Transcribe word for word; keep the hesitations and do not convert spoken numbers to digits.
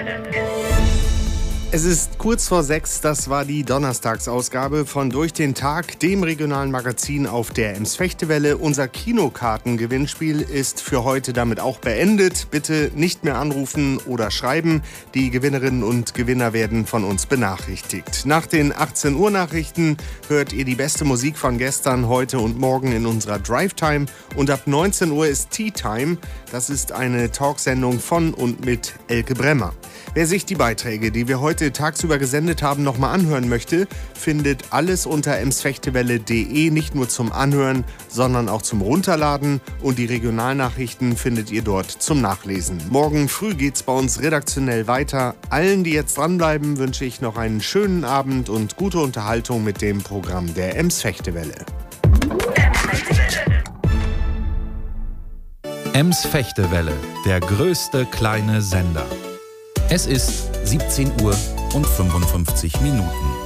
Es ist kurz vor sechs, das war die Donnerstagsausgabe von Durch den Tag, dem regionalen Magazin auf der Ems-Fechtewelle. Unser Kinokartengewinnspiel ist für heute damit auch beendet. Bitte nicht mehr anrufen oder schreiben. Die Gewinnerinnen und Gewinner werden von uns benachrichtigt. Nach den achtzehn Uhr Nachrichten hört ihr die beste Musik von gestern, heute und morgen in unserer Drive Time. Und ab neunzehn Uhr ist Tea Time. Das ist eine Talksendung von und mit Elke Bremmer. Wer sich die Beiträge, die wir heute tagsüber gesendet haben, nochmal anhören möchte, findet alles unter emsfechtewelle punkt de, nicht nur zum Anhören, sondern auch zum Runterladen. Und die Regionalnachrichten findet ihr dort zum Nachlesen. Morgen früh geht's bei uns redaktionell weiter. Allen, die jetzt dranbleiben, wünsche ich noch einen schönen Abend und gute Unterhaltung mit dem Programm der Ems-Fechtewelle. Ems-Fechtewelle, der größte kleine Sender. Es ist siebzehn Uhr und fünfundfünfzig Minuten.